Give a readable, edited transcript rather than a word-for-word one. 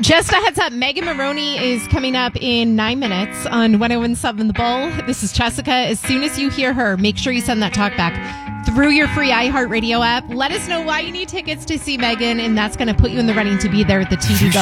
Just a heads up, Megan Maroney is coming up in 9 minutes on 1017 The Bull. This is Jessica. As soon as you hear her, make sure you send that talk back through your free iHeartRadio app. Let us know why you need tickets to see Megan, and that's going to put you in the running to be there at the TV Go.